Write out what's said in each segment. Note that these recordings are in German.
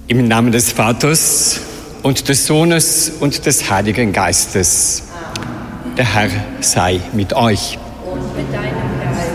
Im Namen des Vaters und des Sohnes und des Heiligen Geistes. Der Herr sei mit euch. Und mit deinem Geist.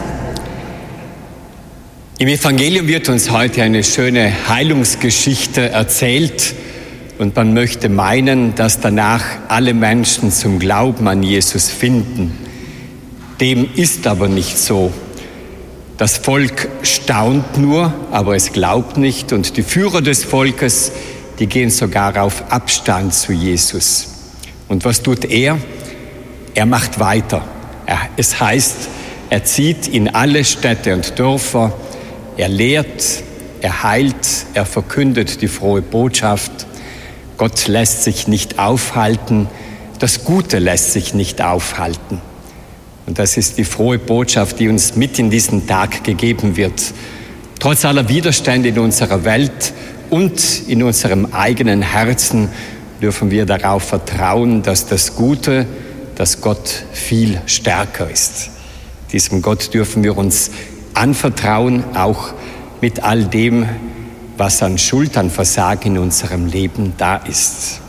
Im Evangelium wird uns heute eine schöne Heilungsgeschichte erzählt und man möchte meinen, dass danach alle Menschen zum Glauben an Jesus finden. Dem ist aber nicht so. Das Volk staunt nur, aber es glaubt nicht. Und die Führer des Volkes, die gehen sogar auf Abstand zu Jesus. Und was tut er? Er macht weiter. Es heißt, er zieht in alle Städte und Dörfer. Er lehrt, er heilt, er verkündet die frohe Botschaft. Gott lässt sich nicht aufhalten. Das Gute lässt sich nicht aufhalten. Und das ist die frohe Botschaft, die uns mit in diesen Tag gegeben wird. Trotz aller Widerstände in unserer Welt und in unserem eigenen Herzen dürfen wir darauf vertrauen, dass das Gute, dass Gott viel stärker ist. Diesem Gott dürfen wir uns anvertrauen, auch mit all dem, was an Schuld, an Versagen in unserem Leben da ist.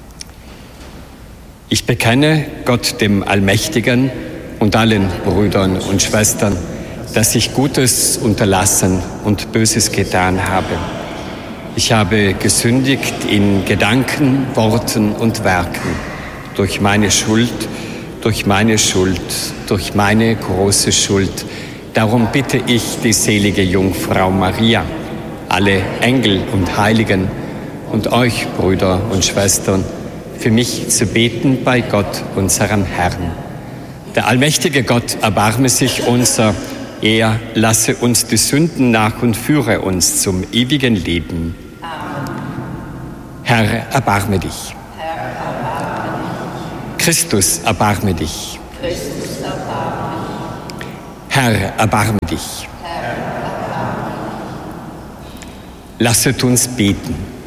Ich bekenne Gott, dem Allmächtigen, und allen Brüdern und Schwestern, dass ich Gutes unterlassen und Böses getan habe. Ich habe gesündigt in Gedanken, Worten und Werken, durch meine Schuld, durch meine große Schuld. Darum bitte ich die selige Jungfrau Maria, alle Engel und Heiligen und euch, Brüder und Schwestern, für mich zu beten bei Gott, unserem Herrn. Der allmächtige Gott erbarme sich unser, er lasse uns die Sünden nach und führe uns zum ewigen Leben. Amen. Herr, erbarme dich. Herr, erbarme dich. Christus, erbarme dich. Christus, erbarme dich. Herr, erbarme dich. Herr, erbarme dich. Lasset uns beten.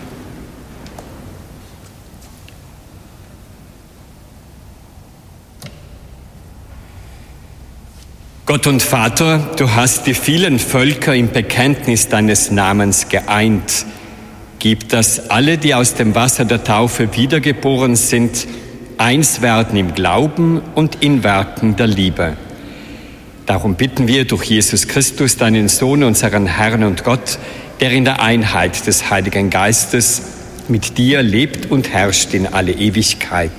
Gott und Vater, du hast die vielen Völker im Bekenntnis deines Namens geeint. Gib, dass alle, die aus dem Wasser der Taufe wiedergeboren sind, eins werden im Glauben und in Werken der Liebe. Darum bitten wir durch Jesus Christus, deinen Sohn, unseren Herrn und Gott, der in der Einheit des Heiligen Geistes mit dir lebt und herrscht in alle Ewigkeit.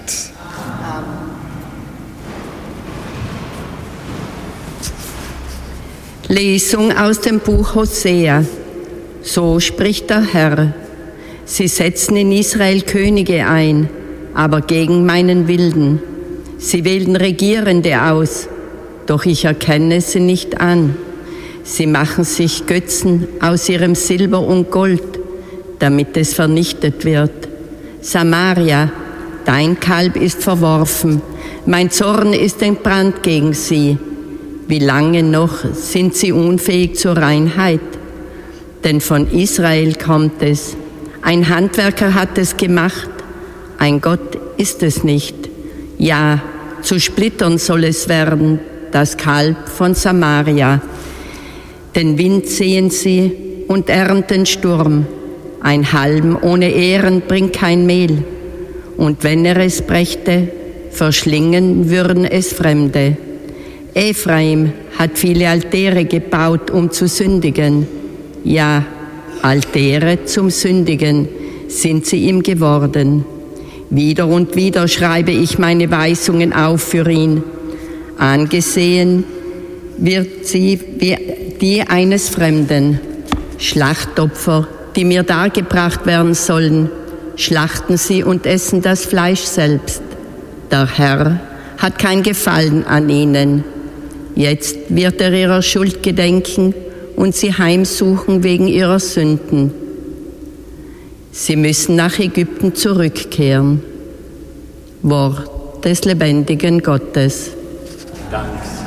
Lesung aus dem Buch Hosea. So spricht der Herr: Sie setzen in Israel Könige ein, aber gegen meinen Willen. Sie wählen Regierende aus, doch ich erkenne sie nicht an. Sie machen sich Götzen aus ihrem Silber und Gold, damit es vernichtet wird. Samaria, dein Kalb ist verworfen, mein Zorn ist entbrannt gegen sie. Wie lange noch sind sie unfähig zur Reinheit? Denn von Israel kommt es. Ein Handwerker hat es gemacht. Ein Gott ist es nicht. Ja, zu Splittern soll es werden, das Kalb von Samaria. Den Wind sehen sie und ernten Sturm. Ein Halm ohne Ähren bringt kein Mehl. Und wenn er es brächte, verschlingen würden es Fremde. Ephraim hat viele Altäre gebaut, um zu sündigen. Ja, Altäre zum Sündigen sind sie ihm geworden. Wieder und wieder schreibe ich meine Weisungen auf für ihn. Angesehen wird sie wie die eines Fremden. Schlachtopfer, die mir dargebracht werden sollen, schlachten sie und essen das Fleisch selbst. Der Herr hat kein Gefallen an ihnen. Jetzt wird er ihrer Schuld gedenken und sie heimsuchen wegen ihrer Sünden. Sie müssen nach Ägypten zurückkehren. Wort des lebendigen Gottes. Dank.